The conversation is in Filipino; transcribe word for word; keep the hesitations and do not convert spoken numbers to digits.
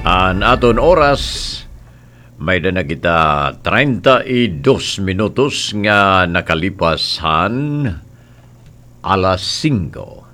An aton oras may da na kita treinta y dos minutos nga nakalipas han alas singko.